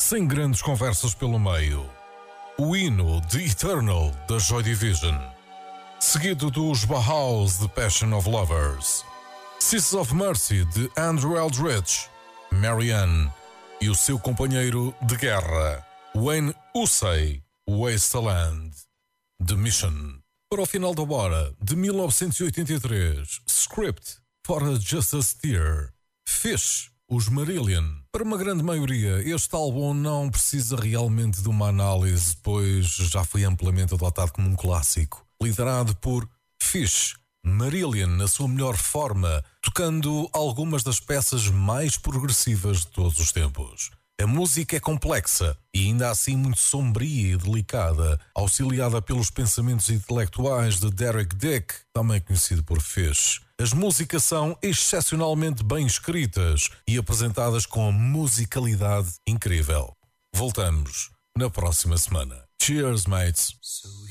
sem grandes conversas pelo meio. O hino de Eternal, da Joy Division, seguido dos Bauhaus de Passion of Lovers, Sisters of Mercy de Andrew Eldridge, Marianne e o seu companheiro de guerra, Wayne Hussey, Wasteland, The Mission. Para o final da hora de 1983, Script for a Justice Tear, Fish, os Marillion. Para uma grande maioria, este álbum não precisa realmente de uma análise, pois já foi amplamente adotado como um clássico. Liderado por Fish, Marillion na sua melhor forma, tocando algumas das peças mais progressivas de todos os tempos. A música é complexa e ainda assim muito sombria e delicada, auxiliada pelos pensamentos intelectuais de Derek Dick, também conhecido por Fish. As músicas são excepcionalmente bem escritas e apresentadas com musicalidade incrível. Voltamos na próxima semana. Cheers, mates!